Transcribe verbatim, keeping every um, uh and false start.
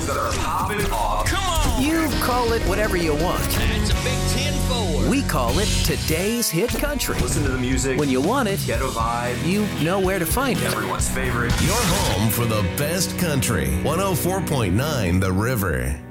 that are popping off. Come on! You call it whatever you want. That's a big ten four. We call it Today's Hit Country. Listen to the music. When you want it, Get a vibe. you know where to find it. Everyone's favorite. Your home for the best country. one oh four point nine The River.